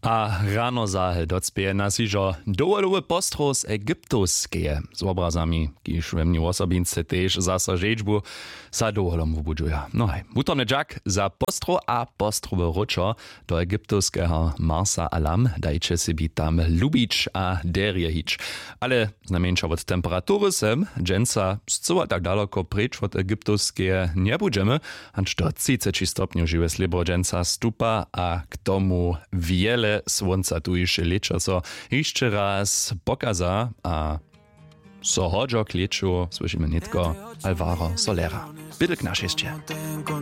A rano zahe docpieje nas iżo dołolowy postro z Egiptuskeje. Z obrazami, kiż wemni osobince też zasa rzeczbu sa dołolom wybudżuja. No hej, wutorny dżak za postro a postrowy ruczo do egiptuskiego Marsa Alam dajcie sobie tam lubić a derjehić. Ale znamieńcza od temperatury sem, dżęca zcela tak daleko precz od egiptuskeje nie budzimy, aż do 30 stopniów żywe slibro dżęca stupa, a k tomu wiele słońca tu jeszcze lecza, co jeszcze raz pokaza, a so hodżo kleczu słyszymy nitko Alvaro Solera. Bitte knasz jeszcze.